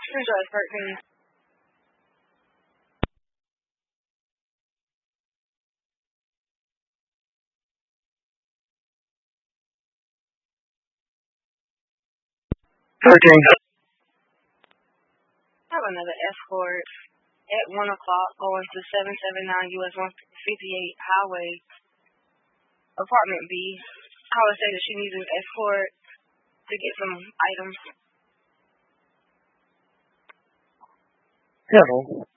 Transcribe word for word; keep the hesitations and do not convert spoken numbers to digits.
Enjoy thirteen. thirteen. I have another escort at one o'clock going to seven seven nine U S one fifty-eight Highway, apartment B. I would say that she needs an escort to get some items. Hello.